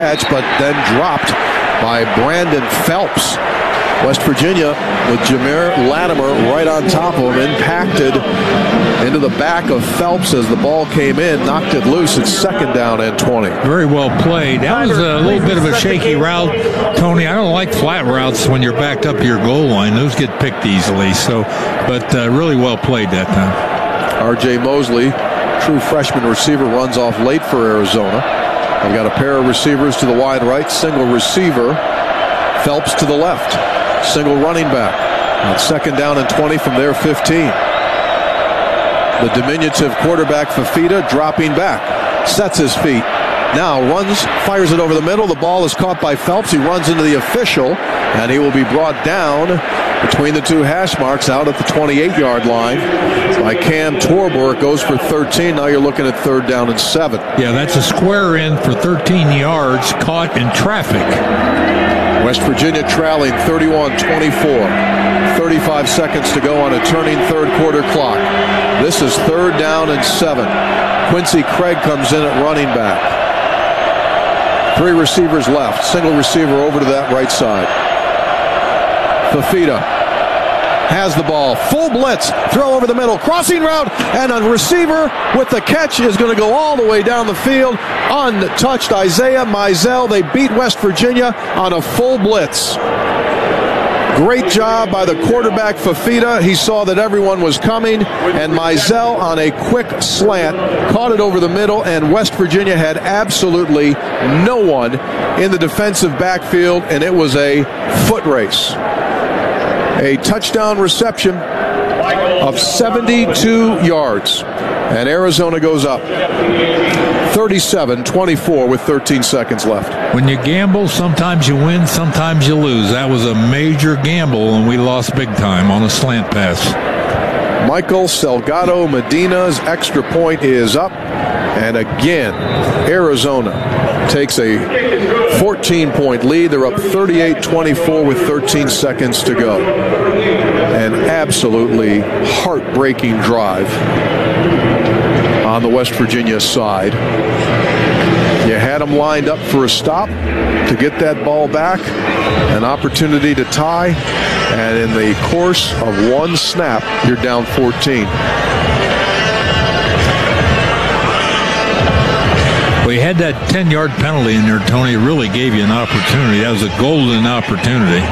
catch, but then dropped by Brandon Phelps. West Virginia with Jameer Latimer right on top of him, impacted into the back of Phelps as the ball came in, knocked it loose. It's second down and 20. Very well played. That was a little bit of a shaky route, Tony. I don't like flat routes when you're backed up to your goal line. Those get picked easily. But really well played that time. R.J. Mosley, true freshman receiver, runs off late for Arizona. I've got a pair of receivers to the wide right, single receiver, Phelps to the left, single running back. On second down and 20 from their 15. The diminutive quarterback Fifita dropping back, sets his feet, now runs, fires it over the middle. The ball is caught by Phelps. He runs into the official, and he will be brought down between the two hash marks out at the 28-yard line by Cam Torber. It goes for 13. Now you're looking at third down and 7. Yeah, that's a square in for 13 yards caught in traffic. West Virginia trailing 31-24. 35 seconds to go on a turning third quarter clock. This is third down and 7. Quincy Craig comes in at running back. 3 receivers left. Single receiver over to that right side. Fifita has the ball. Full blitz. Throw over the middle. Crossing route. And a receiver with the catch is going to go all the way down the field. Untouched. Isaiah Mizell. They beat West Virginia on a full blitz. Great job by the quarterback, Fifita. He saw that everyone was coming, and Mizell on a quick slant caught it over the middle, and West Virginia had absolutely no one in the defensive backfield, and it was a foot race. A touchdown reception of 72 yards, and Arizona goes up 37-24 with 13 seconds left. When you gamble, sometimes you win, sometimes you lose. That was a major gamble, and we lost big time on a slant pass. Michael Salgado Medina's extra point is up, and again, Arizona takes a 14-point lead. They're up 38-24 with 13 seconds to go. An absolutely heartbreaking drive on the West Virginia side. You had them lined up for a stop to get that ball back, an opportunity to tie, and in the course of one snap, you're down 14. We had that 10-yard penalty in there, Tony. It really gave you an opportunity. That was a golden opportunity.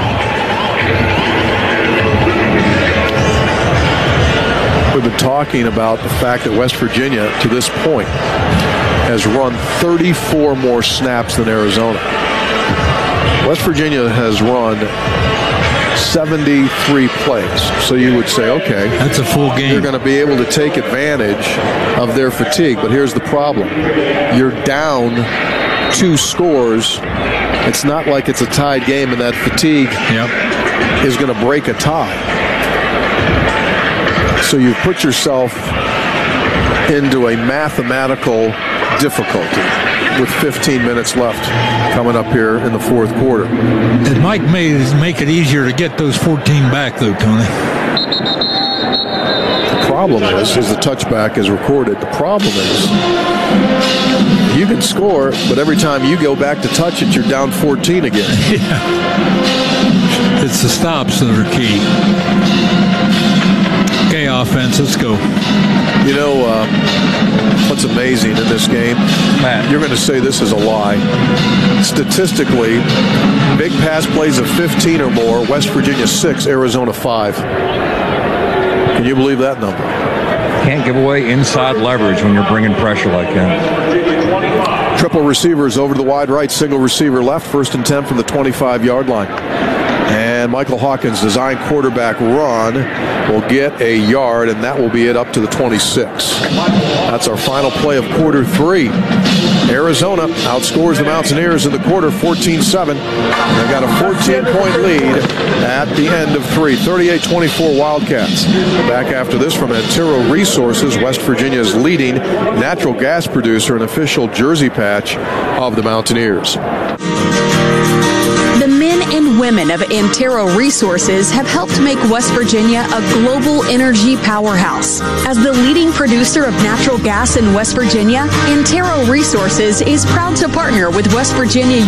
We've been talking about the fact that West Virginia, to this point, has run 34 more snaps than Arizona. West Virginia has run 73 plays. So you would say, okay, that's a full game. You're going to be able to take advantage of their fatigue. But here's the problem. You're down 2 scores. It's not like it's a tied game, and that fatigue is going to break a tie. So you've put yourself into a mathematical difficulty with 15 minutes left coming up here in the fourth quarter. It might make it easier to get those 14 back, though, Tony. The problem is the touchback is recorded. The problem is you can score, but every time you go back to touch it, you're down 14 again. Yeah. It's the stops that are key. Okay, offense, let's go. You know what's amazing in this game? Matt, you're going to say this is a lie. Statistically, big pass plays of 15 or more, West Virginia 6, Arizona 5. Can you believe that number? Can't give away inside leverage when you're bringing pressure like that. Triple receivers over to the wide right, single receiver left, first and 10 from the 25-yard line. And Michael Hawkins' design quarterback run will get a yard, and that will be it up to the 26. That's our final play of quarter 3. Arizona outscores the Mountaineers in the quarter 14-7. They've got a 14-point lead at the end of 3. 38-24 Wildcats. Back after this from Antero Resources, West Virginia's leading natural gas producer and official jersey patch of the Mountaineers. The men and women of Antero Resources have helped make West Virginia a global energy powerhouse. As the leading producer of natural gas in West Virginia, Antero Resources is proud to partner with West Virginia